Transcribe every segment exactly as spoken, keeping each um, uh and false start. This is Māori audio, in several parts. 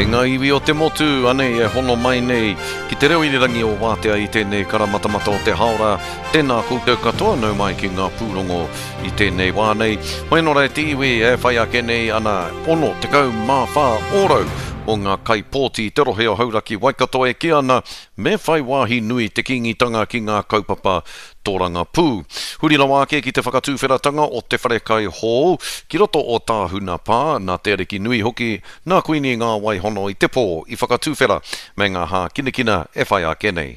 Kei ngā iwi o te motu, anei e hono mai nei, ki te reo irirangi o Wātea i tēnei karamatamata o te haora, tēnā koutou katoa nau mai ki ngā pūrongo i tēnei wānei. Mai nora e te iwi e whai ake nei ana ono te kau mā whā orau o ngā kai pōti te rohe o hauraki Waikato e ki ana, me whai wāhi nui te kingitanga ki ngā kaupapa tōranga pū. Hurira wāke ki te whakatūwheratanga o te wharekai hō, ki roto o tāhuna pā, nā te ariki nui hoki, nā kuini ngā waihono i te pō i whakatūwhera, me ngā hā kinakina e whai ake nei.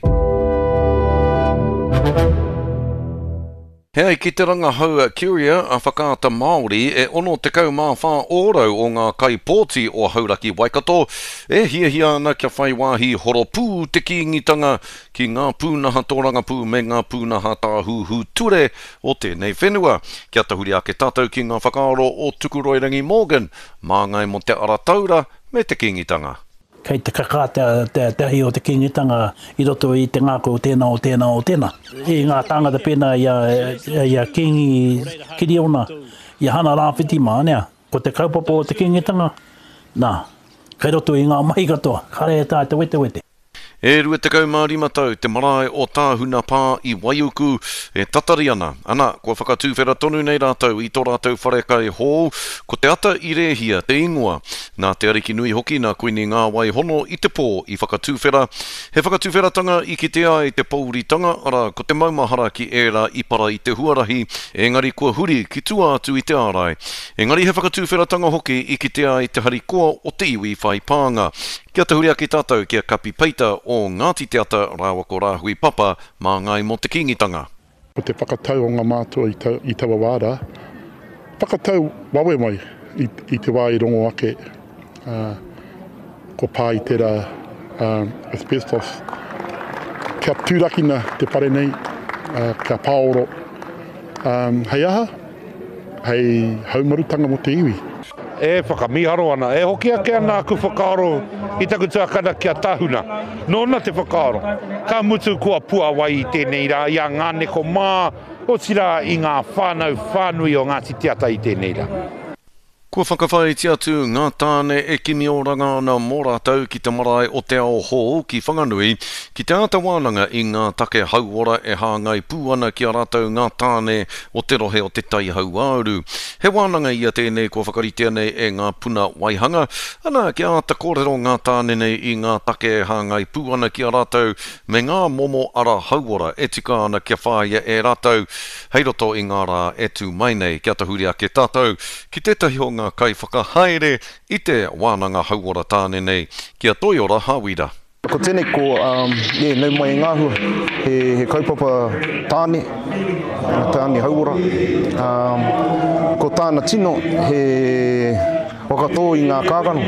Hei, ki te ranga hau Curia a whakaata Māori e ono te kau mā whā ōrau o ngā kai pōti o hauraki Waikato, e hia hia ana kia whai wāhi horo pū te kingitanga ki ngā pūnaha tōranga pū me ngā pūnaha tāhuhu ture o tēnei whenua. Kia tahuri ake tātou ki ngā whakaaro o Tukuroirangi Morgan, mā ngai mo te arataura me te kingitanga. Kei te kaka te, te, te hi o te kingitanga i roto i te ngāko o tēnā o tēnā o tēnā. I ngā tāngata pēnā ia, ia kingi kiriona, ia hana rāwhiti mā nea. Ko te kaupapa o te kingitanga, nā, kei roto i ngā mai katoa, kare e tā te wete wete. E rua te kau mārima tau, te marae o tāhuna pā i Waiuku e tatari ana. Ana, kua whakatūwhera tonu nei rātou i tō rātou wharekai hō, ko te ata i rehia, te ingoa, nā te ariki nui hoki nā koini ngā waihono i te pō i whakatūwhera. He whakatūwheratanga i ki te ai te pauritanga, ara ko te maumahara ki ērā i para i te huarahi, engari kua huri ki tua atu i te ārai. Engari he whakatūwheratanga hoki i ki te ai te harikoa o te iwi whai pānga. Kia te huri aki tātou kia kapi peita o Ngāti Te Ata rāua ko rāhui papa mā ngai mo te kingitanga. Ko te whakatau o ngā mātua i, ta, i tawa wāra, whakatau wawe mai i, i te wā i rongo ake. Uh, ko pā i tera uh, asbestos. Kia tūrakina te pare nei, uh, kia pāoro. Um, hei aha, hei haumarutanga mo te iwi. E whakamiharo ana, e hoki ake ana ku whakaaro i taku tuakana kia tahuna. Nōna te whakaaro. Ka mutu kua pua wai i tēnei rā, ia ngā neko mā, o tira i ngā whānau whānui o Ngāti Te Ata i tēnei rā. Kua whakawhai ti atu ngā tāne e kimi o ranga ana mō rātou ki te marae o te ao hō ki whanganui, ki te ata wānanga i ngā take hauora e hāngai pūana ki a rātou ngā tāne o te rohe o te tai hau auru. He wānanga ia tēnei kua whakaritea nei e ngā puna waihanga, ana ki a ata kōrero ngā tāne nei i ngā take e hāngai pūana ki a rātou me ngā momo ara hauora e tika ana kia whāia e rātou, hei roto i ngā rā e tū mai nei kia tahuri ake tātou, ki tētahi o ngā kai whakahaere i te wānanga hauora tāne nei, kia toiora hāwira. Ko tēnei ko, um, yeah, nau mai ngāhua, he, he kaupapa tāne, tāne hauora. Um, ko tāna tino, he wakato i ngā kākano.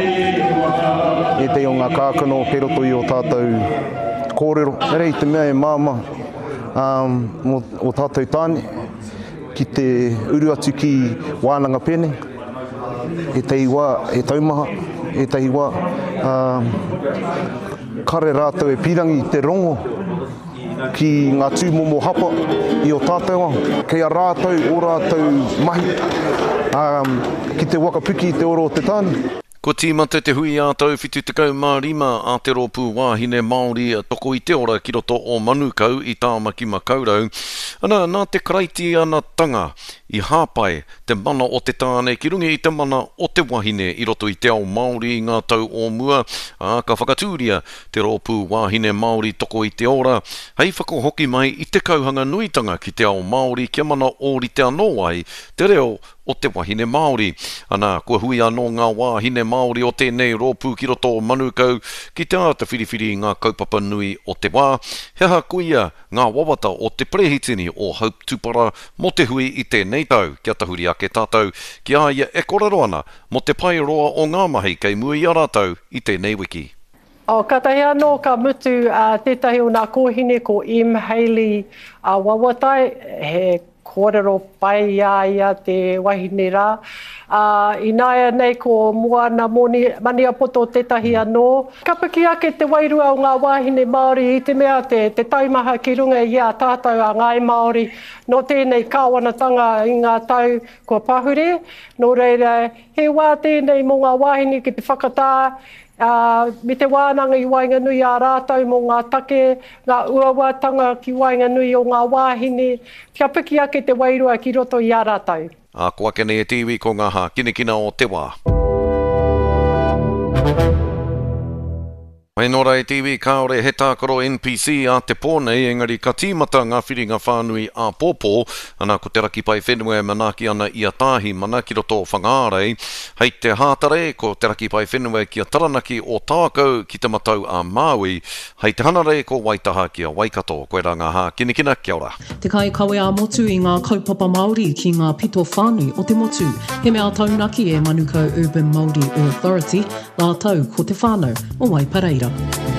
E te o ngā kākano, peroto i o tātou kōrero. Nerei te mea e māma um, o, o tātou tāne, ki te uru atu ki wānanga pēne. E te iwa, e taumaha, e te iwa, um, kare rātou e pirangi te rongo ki ngā tūmomo hapa i o tātou. Kei a rātou, o rātou mahi, um, ki te wakapuki i te oro o te tāne. Ko tīmata te hui ātou whitu te kau mārima a te rōpū wāhine Māori toko i te ora ki roto o manukau i tāmaki makaurau. Ana, nā te karaiti ana tanga i hāpai te mana o te tāne ki rungi i te mana o te wahine i roto i te ao Māori i ngā tau o mua. A ka whakatūria te rōpū wāhine Māori toko i te ora. Hei whakahoki mai i te kauhanga nuitanga ki te ao Māori kia mana ori te anō ai te reo o te wahine Māori. Ana, kua hui anō ngā wāhine Māori o tēnei rōpū ki roto o manukau ki te āta whiriwhiri ngā kaupapa nui o te wā. Heha kuia ngā wawata o te prehitini o Hope Tupara mo te hui i tēnei tau. Kia tahuri ake tātou, ki aia e korero ana mo te pai roa o ngā mahi kei mui a rātou i tēnei wiki. O katahi anō ka mutu uh, tētahi o nā kōhine ko Im Hailey uh, Wawatai, he kōrero pai ia ia te wahine rā. Uh, I naia nei ko moana moni, mani apoto tetahi anō. Kapaki ake te wairua o ngā wāhine Māori i te mea te, te taumaha ki runga i a tātou a ngai Māori no tēnei kāwanatanga i ngā tau kua pahure. Nō reira, he wā tēnei mō ngā wāhine ki te whakatā, Uh, me te wānanga i Wainganui a rātou mō ngā take, ngā uawatanga ki Wainganui o ngā wāhine, kia piki ake te wairua ki roto i a rātou. A kua kene e tiwi ko ngā ha kinekina o te wā. Mai nora e tiwi kaore he tākaro N P C a te pōnei, engari ka tīmata ngā whiringa whānui a pōpō, ana ko te raki pai whenua e manaki ana i a tāhi mana ki roto o whangārei, hei te hātare ko te raki pai whenua ki a taranaki o tākau ki te matau a Māui, hei te hanare ko Waitaha ki a Waikato, koe rā ngā hā kinekina, kia ora. Te kai kawe a motu i ngā kaupapa Māori ki ngā pito whānui o te motu, he mea taunaki e Manukau Urban Māori Authority, nā tau ko te whānau o Waipareira.